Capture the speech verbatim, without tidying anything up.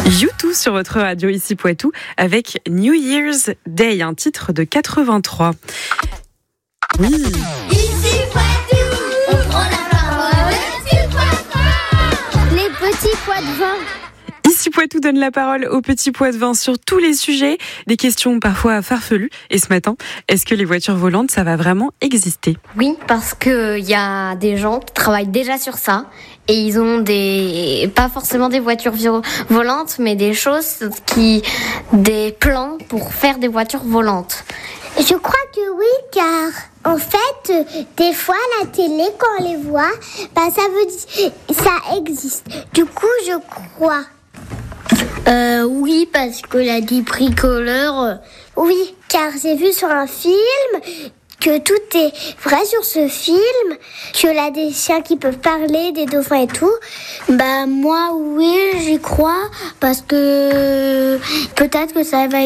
U deux sur votre radio ici Poitou avec New Year's Day, un titre de quatre-vingt-trois. Oui. Ici Poitou, on prend la parole, petit Poitou. Les petits pois de vin. Ici Poitou donne la parole aux petits pois de vin sur tous les sujets, des questions parfois farfelues. Et ce matin, est-ce que les voitures volantes, ça va vraiment exister ? Oui, parce que il y a des gens qui travaillent déjà sur ça et ils ont des, pas forcément des voitures volantes, mais des choses qui, des plans pour faire des voitures volantes. Je crois que oui, car en fait, des fois la télé, quand on les voit, bah ça veut dire ça existe. Du coup, je crois. Euh, oui, parce que la dit bricoleur. Oui, car j'ai vu sur un film que tout est vrai sur ce film, que là des chiens qui peuvent parler, des dauphins et tout. Bah moi oui, j'y crois parce que peut-être que ça va